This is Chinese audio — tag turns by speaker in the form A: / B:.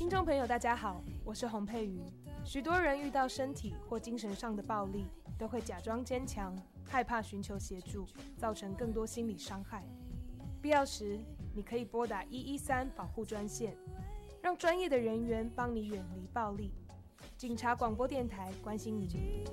A: 听众朋友大家好，我是洪佩瑜。许多人遇到身体或精神上的暴力，都会假装坚强，害怕寻求协助，造成更多心理伤害。必要时，你可以拨打113保护专线，让专业的人员帮你远离暴力。警察广播电台关心你。